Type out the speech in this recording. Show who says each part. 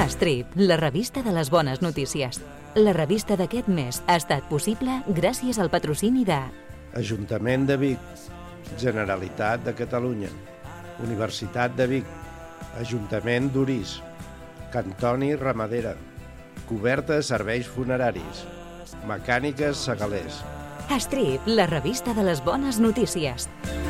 Speaker 1: Strip, la revista de les bones notícies. La revista d'aquest mes ha estat possible gràcies al patrocini de
Speaker 2: Ajuntament de Vic, Generalitat de Catalunya, Universitat de Vic, Ajuntament d'Orís, Cantoni Ramadera, Coberta de Serveis Funeraris, Mecàniques Segalers.
Speaker 1: Strip, la revista de les bones notícies.